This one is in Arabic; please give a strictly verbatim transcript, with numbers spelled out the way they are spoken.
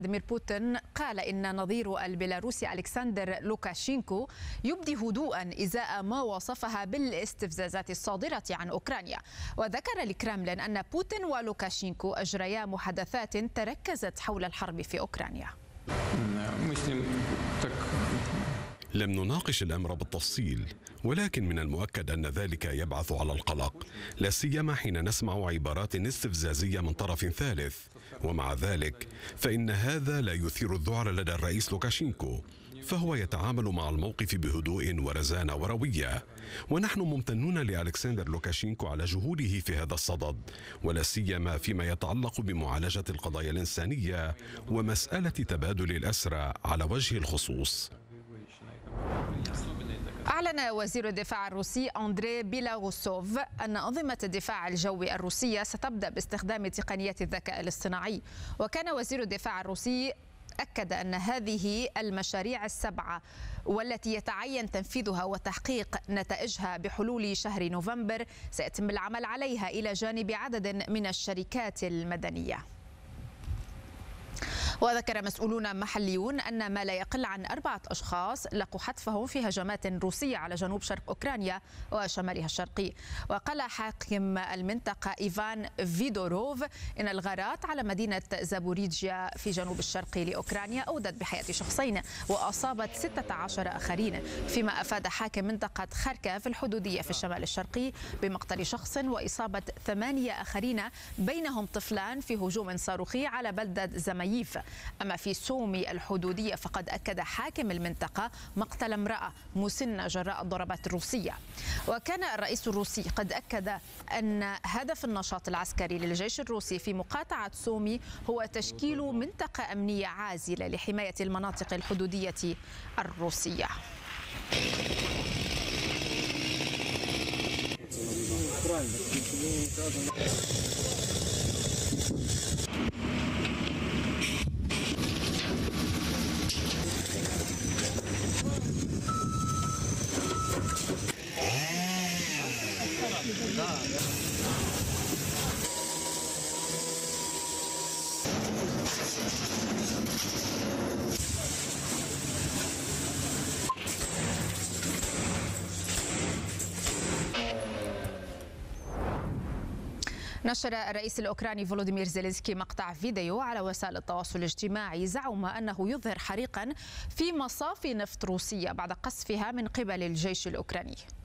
فلاديمير بوتين قال إن نظير البيلاروسي ألكسندر لوكاشينكو يبدي هدوءا إزاء ما وصفها بالاستفزازات الصادرة عن أوكرانيا. وذكر الكرملين أن بوتين ولوكاشينكو أجريا محادثات تركزت حول الحرب في أوكرانيا. لم نناقش الأمر بالتفصيل، ولكن من المؤكد أن ذلك يبعث على القلق، لا سيما حين نسمع عبارات استفزازية من طرف ثالث. ومع ذلك فإن هذا لا يثير الذعر لدى الرئيس لوكاشينكو، فهو يتعامل مع الموقف بهدوء ورزانة وروية. ونحن ممتنون لألكسندر لوكاشينكو على جهوده في هذا الصدد، ولا سيما فيما يتعلق بمعالجة القضايا الإنسانية ومسألة تبادل الأسرى على وجه الخصوص. أعلن وزير الدفاع الروسي أندري بيلاروسوف أن أنظمة الدفاع الجوي الروسية ستبدأ باستخدام تقنيات الذكاء الاصطناعي. وكان وزير الدفاع الروسي أكد أن هذه المشاريع السبعة والتي يتعين تنفيذها وتحقيق نتائجها بحلول شهر نوفمبر سيتم العمل عليها إلى جانب عدد من الشركات المدنية. وذكر مسؤولون محليون أن ما لا يقل عن أربعة أشخاص لقوا حتفهم في هجمات روسية على جنوب شرق أوكرانيا وشمالها الشرقي. وقال حاكم المنطقة إيفان فيدوروف إن الغارات على مدينة زابوريجيا في جنوب الشرقي لأوكرانيا أودت بحياة شخصين وأصابت ستة عشر آخرين، فيما أفاد حاكم منطقة خاركوف الحدودية في الشمال الشرقي بمقتل شخص وإصابة ثمانية آخرين بينهم طفلان في هجوم صاروخي على بلدة زماييف. أما في سومي الحدودية فقد أكد حاكم المنطقة مقتل امرأة مسنة جراء الضربات الروسية. وكان الرئيس الروسي قد أكد أن هدف النشاط العسكري للجيش الروسي في مقاطعة سومي هو تشكيل منطقة أمنية عازلة لحماية المناطق الحدودية الروسية. نشر الرئيس الأوكراني فولوديمير زيلينسكي مقطع فيديو على وسائل التواصل الاجتماعي زعم أنه يظهر حريقا في مصافي نفط روسية بعد قصفها من قبل الجيش الأوكراني.